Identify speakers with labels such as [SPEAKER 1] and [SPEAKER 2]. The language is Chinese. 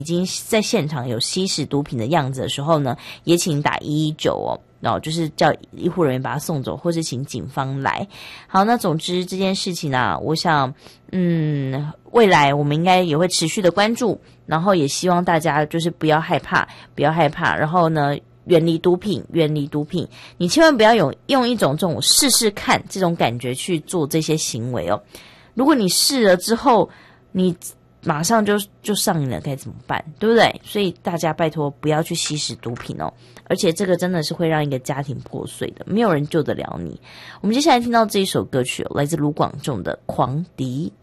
[SPEAKER 1] 已经在现场有吸食毒品的样子的时候呢，也请打119哦。然后就是叫医护人员把他送走，或是请警方来。好，那总之这件事情啊，我想，未来我们应该也会持续的关注，然后也希望大家就是不要害怕，不要害怕，然后呢，远离毒品，远离毒品。你千万不要用一种这种试试看这种感觉去做这些行为哦。如果你试了之后，你马上就上瘾了，该怎么办？对不对？所以大家拜托不要去吸食毒品哦，而且这个真的是会让一个家庭破碎的，没有人救得了你。我们接下来听到这一首歌曲哦，来自卢广仲的《狂迪》。